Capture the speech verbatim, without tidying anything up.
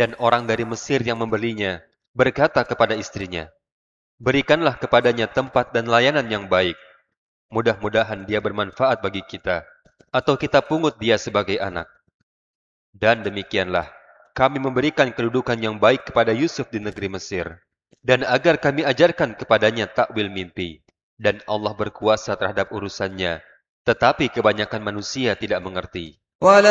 Dan orang dari Mesir yang membelinya berkata kepada istrinya, "Berikanlah kepadanya tempat dan layanan yang baik. Mudah-mudahan dia bermanfaat bagi kita, atau kita pungut dia sebagai anak." Dan demikianlah, kami memberikan kedudukan yang baik kepada Yusuf di negeri Mesir, dan agar kami ajarkan kepadanya takwil mimpi. Dan Allah berkuasa terhadap urusannya, tetapi kebanyakan manusia tidak mengerti.